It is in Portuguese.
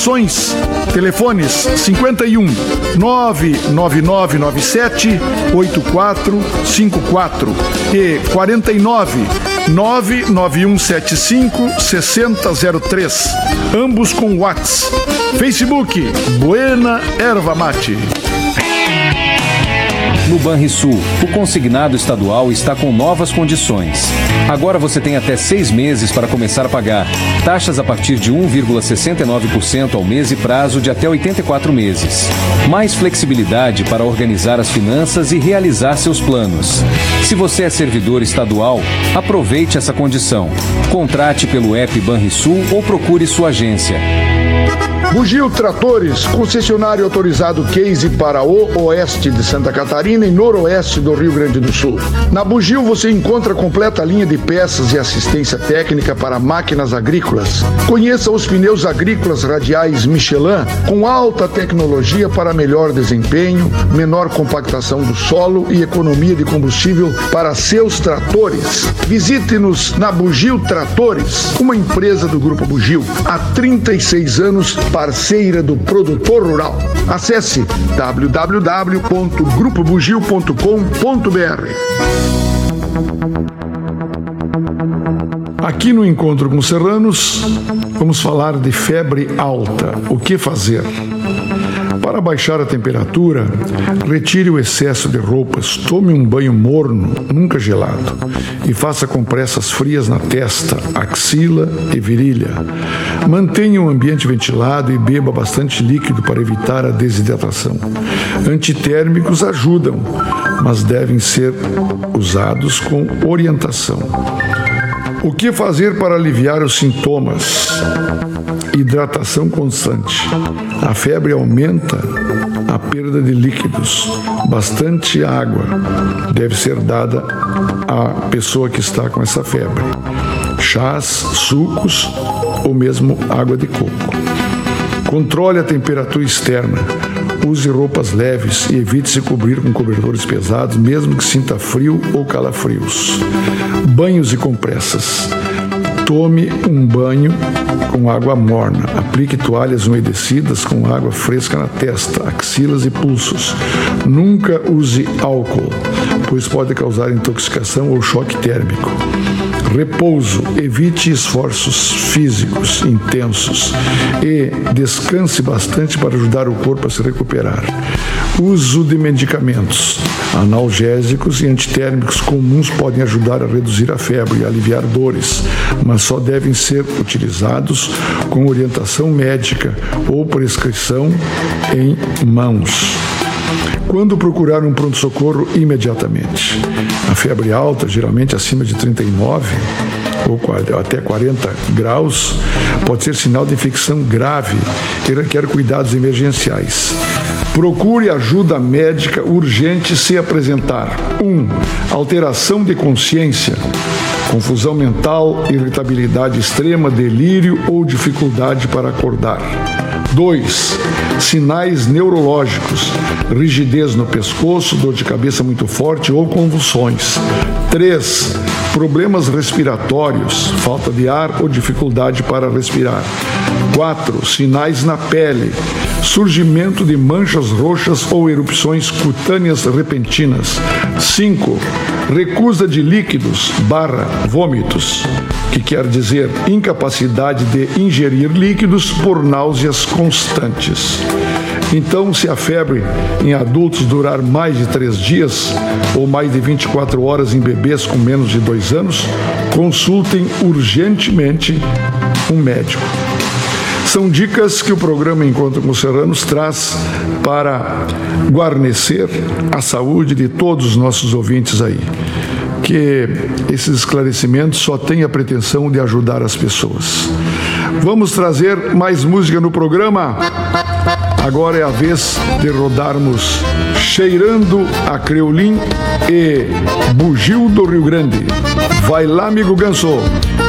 Informações, telefones 51 99997 8454 e 49 99175 6003, ambos com WhatsApp. Facebook, Buena Erva Mate. No Banrisul, o consignado estadual está com novas condições. Agora você tem até 6 meses para começar a pagar. Taxas a partir de 1,69% ao mês e prazo de até 84 meses. Mais flexibilidade para organizar as finanças e realizar seus planos. Se você é servidor estadual, aproveite essa condição. Contrate pelo app Banrisul ou procure sua agência. Bugio Tratores, concessionário autorizado Case para o oeste de Santa Catarina e noroeste do Rio Grande do Sul. Na Bugio você encontra a completa linha de peças e assistência técnica para máquinas agrícolas. Conheça os pneus agrícolas radiais Michelin com alta tecnologia para melhor desempenho, menor compactação do solo e economia de combustível para seus tratores. Visite-nos na Bugio Tratores, uma empresa do Grupo Bugio, há 36 anos, parceira do produtor rural. Acesse www.grupobugio.com.br. Aqui no Encontro com Serranos, vamos falar de febre alta. O que fazer? Para baixar a temperatura, retire o excesso de roupas, tome um banho morno, nunca gelado, e faça compressas frias na testa, axila e virilha. Mantenha o ambiente ventilado e beba bastante líquido para evitar a desidratação. Antitérmicos ajudam, mas devem ser usados com orientação. O que fazer para aliviar os sintomas? Hidratação constante. A febre aumenta a perda de líquidos. Bastante água deve ser dada à pessoa que está com essa febre. Chás, sucos ou mesmo água de coco. Controle a temperatura externa. Use roupas leves e evite se cobrir com cobertores pesados, mesmo que sinta frio ou calafrios. Banhos e compressas. Tome um banho com água morna. Aplique toalhas umedecidas com água fresca na testa, axilas e pulsos. Nunca use álcool, pois pode causar intoxicação ou choque térmico. Repouso. Evite esforços físicos intensos e descanse bastante para ajudar o corpo a se recuperar. Uso de medicamentos. Analgésicos e antitérmicos comuns podem ajudar a reduzir a febre e aliviar dores, mas só devem ser utilizados com orientação médica ou prescrição em mãos. Quando procurar um pronto-socorro imediatamente? A febre alta, geralmente acima de 39 ou até 40 graus, pode ser sinal de infecção grave e requer cuidados emergenciais. Procure ajuda médica urgente se apresentar. 1. Alteração de consciência, confusão mental, irritabilidade extrema, delírio ou dificuldade para acordar. 2. Sinais neurológicos, rigidez no pescoço, dor de cabeça muito forte ou convulsões. 3. Problemas respiratórios, falta de ar ou dificuldade para respirar. 4. Sinais na pele, surgimento de manchas roxas ou erupções cutâneas repentinas. 5. Recusa de líquidos / vômitos, que quer dizer incapacidade de ingerir líquidos por náuseas constantes. Então, se a febre em adultos durar mais de 3 dias ou mais de 24 horas em bebês com menos de 2 anos, consultem urgentemente um médico. São dicas que o programa Encontro com Serranos traz para guarnecer a saúde de todos os nossos ouvintes aí. Que esses esclarecimentos só têm a pretensão de ajudar as pessoas. Vamos trazer mais música no programa. Agora é a vez de rodarmos Cheirando a Creulim e Bugio do Rio Grande. Vai lá, amigo Ganso.